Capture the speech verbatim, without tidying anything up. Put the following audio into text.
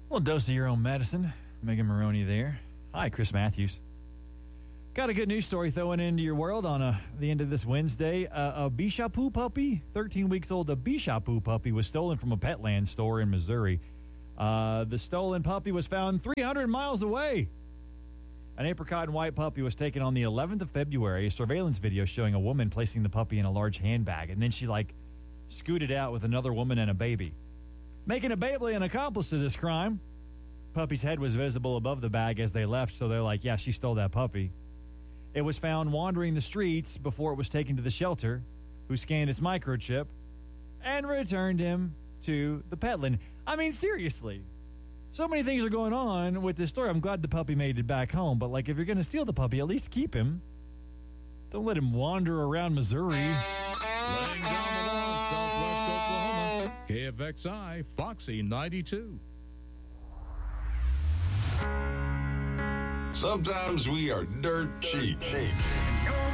Well, dose of your own medicine. Megan Maroney there. Hi, Chris Matthews. Got a good news story throwing into your world on uh, the end of this Wednesday. Uh, a Bishapu puppy, thirteen weeks old, a Bishapu puppy was stolen from a Petland store in Missouri. Uh, the stolen puppy was found three hundred miles away. An apricot and white puppy was taken on the eleventh of February. A surveillance video showing a woman placing the puppy in a large handbag, and then she, like, scooted out with another woman and a baby, making a baby an accomplice to this crime. Puppy's head was visible above the bag as they left, so they're like, yeah, she stole that puppy. It was found wandering the streets before it was taken to the shelter, who scanned its microchip and returned him to the Petland. I mean, seriously. So many things are going on with this story. I'm glad the puppy made it back home, but, like, if you're going to steal the puppy, at least keep him. Don't let him wander around Missouri. Laying down the law, Southwest Oklahoma. K F X I, Foxy ninety-two. Sometimes we are dirt cheap.